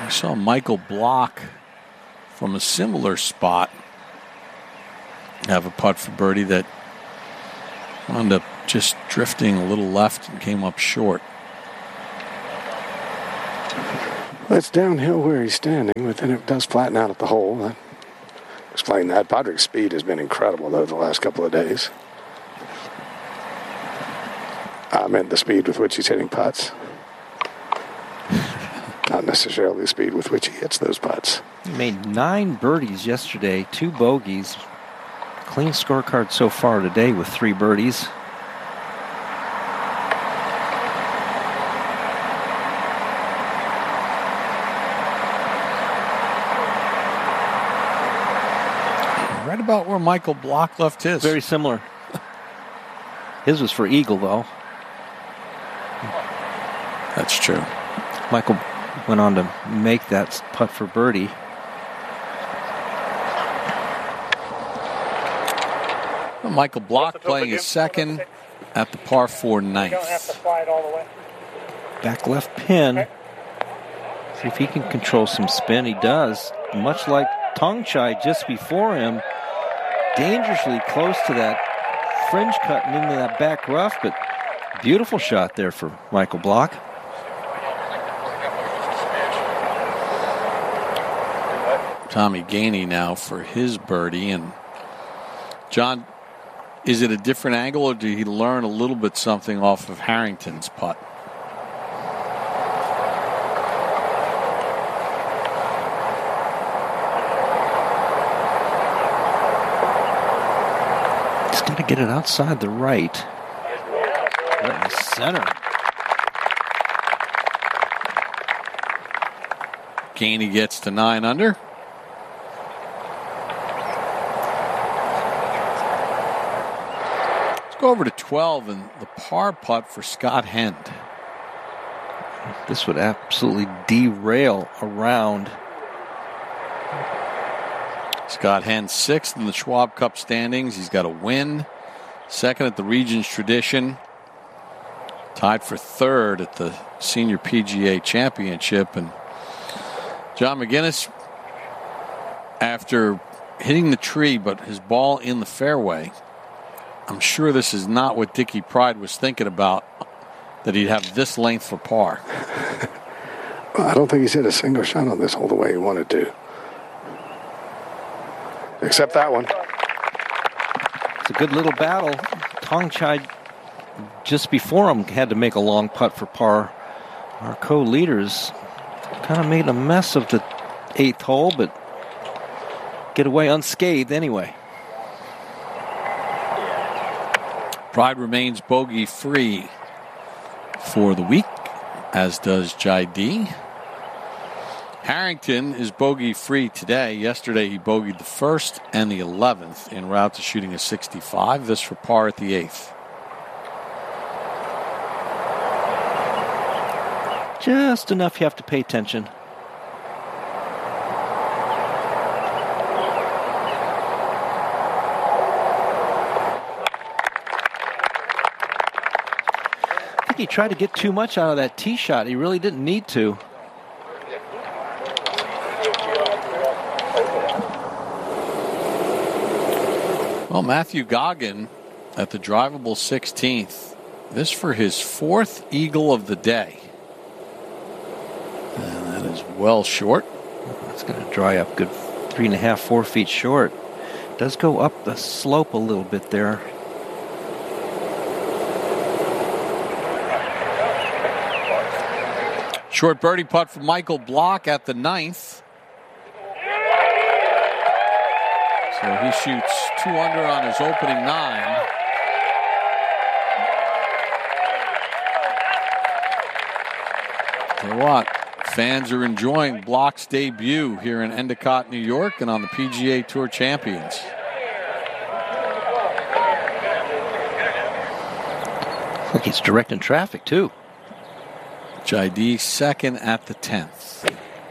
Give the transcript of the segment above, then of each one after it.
I saw Michael Block from a similar spot have a putt for birdie that wound up just drifting a little left and came up short. Well, it's downhill where he's standing, but then it does flatten out at the hole. That explain that. Padraig's speed has been incredible, though, the last couple of days. I meant the speed with which he's hitting putts. Not necessarily the speed with which he hits those putts. He made 9 birdies yesterday, 2 bogeys. Clean scorecard so far today with 3 birdies. Right about where Michael Block left his. Very similar. His was for eagle, though. That's true. Michael went on to make that putt for birdie. Well, Michael Block playing his second at the par 4 ninth. You don't have to fly it all the way. Back left pin. See if he can control some spin. He does. Much like Tongchai just before him. Dangerously close to that fringe cut and into that back rough, but beautiful shot there for Michael Block. Tommy Gainey now for his birdie. And John, is it a different angle, or did he learn a little bit something off of Harrington's putt? He's got to get it outside the right. Right in the center. Gainey gets to 9 under. Let's go over to 12 and the par putt for Scott Hend. This would absolutely derail a round. Scott Hend 6th in the Schwab Cup standings. He's got a win. 2nd at the Regions Tradition. Tied for 3rd at the Senior PGA Championship. And John McGinnis, after hitting the tree but his ball in the fairway, I'm sure this is not what Dickie Pride was thinking about, that he'd have this length for par. Well, I don't think he's hit a single shot on this hole the way he wanted to. Except that one. It's a good little battle. Tongchai just before him had to make a long putt for par. Our co-leaders kind of made a mess of the 8th hole, but get away unscathed anyway. Pride remains bogey-free for the week, as does Jai D. Harrington is bogey-free today. Yesterday he bogeyed the 1st and the 11th en route to shooting a 65. This for par at the 8th. Just enough you have to pay attention. I think he tried to get too much out of that tee shot. He really didn't need to. Well, Matthew Goggin at the drivable 16th. This for his 4th eagle of the day. And that is well short. It's going to dry up good 3.5, 4 feet short. Does go up the slope a little bit there. Short birdie putt for Michael Block at the 9th. So he shoots 2 under on his opening 9. Tell you what, fans are enjoying Block's debut here in Endicott, New York, and on the PGA Tour Champions. Looks like he's directing traffic, too. Jai-D 2nd at the 10th.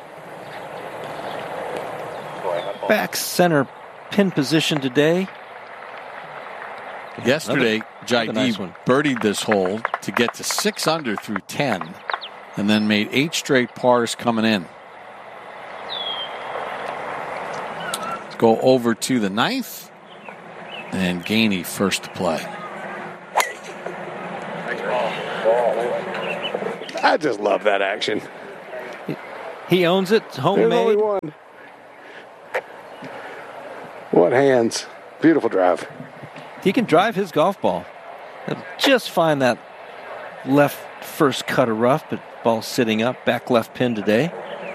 Back center pin position today. Yesterday, Jai-D nice one. birdied this hole to get to 6 under through 10, and then made 8 straight pars coming in. go over to the ninth. And Gainey first to play. I just love that action. He owns it. It's There's only homemade. one. What hands. Beautiful drive. He can drive his golf ball. He'll just find that left first cut of rough, but ball sitting up, back left pin today.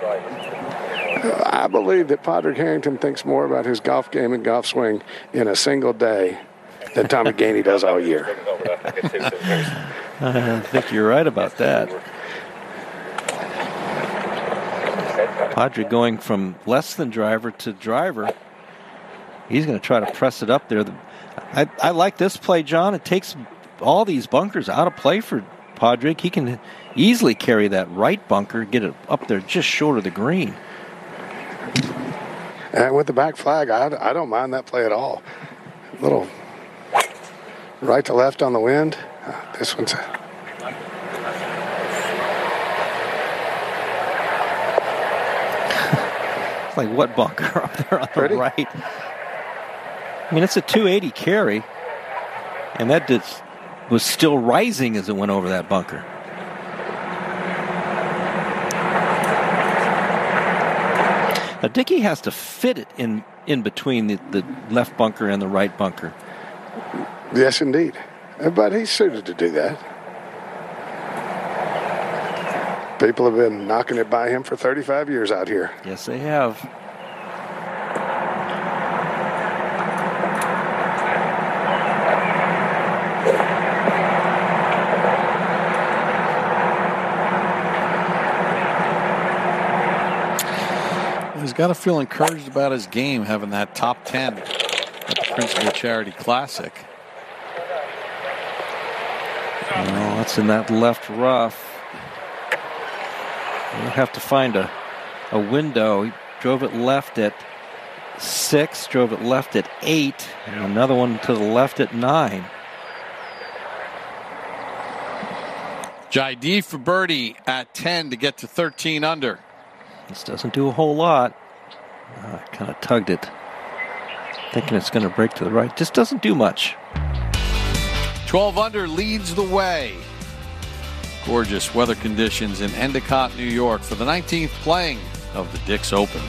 I believe that Padraig Harrington thinks more about his golf game and golf swing in a single day than Tommy Gainey does all year. I think you're right about that. Padraig going from less than driver to driver. He's going to try to press it up there. I like this play, John. It takes all these bunkers out of play for Padraig. He can easily carry that right bunker, get it up there just short of the green. And with the back flag, I don't mind that play at all. Little right to left on the wind. This one's... It's like what bunker up there on Pretty. the right? I mean, it's a 280 carry, and that was still rising as it went over that bunker. Now, Dickey has to fit it in between the left bunker and the right bunker. Yes, indeed. But he's suited to do that. People have been knocking it by him for 35 years out here. Yes, they have. He's got to feel encouraged about his game, having that top 10 at the Principal Charity Classic. Oh, that's in that left rough. We'll have to find a window. He drove it left at 6, drove it left at 8, and another one to the left at 9. Jai for birdie at 10 to get to 13 under. This doesn't do a whole lot. Kind of tugged it, thinking it's going to break to the right. Just doesn't do much. 12 under leads the way. Gorgeous weather conditions in Endicott, New York for the 19th playing of the Dix Open.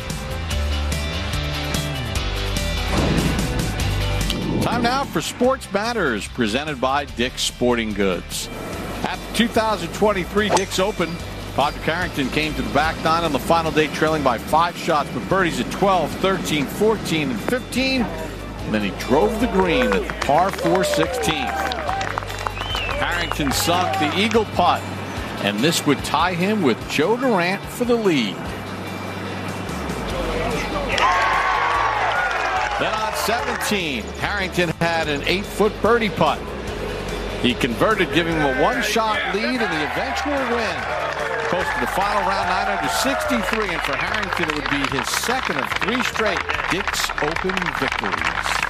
Time now for Sports Matters, presented by Dick's Sporting Goods. At the 2023 Dix Open, Padraig Harrington came to the back nine on the final day, trailing by 5 shots, but birdies at 12, 13, 14, and 15. And then he drove the green at the par 4 16th. Harrington sunk the eagle putt, and this would tie him with Joe Durant for the lead. Then on 17, Harrington had an 8-foot birdie putt. He converted, giving him a 1-shot lead in the eventual win. Posted the final round 9 under 63, and for Harrington it would be his second of 3 straight Dix Open victories.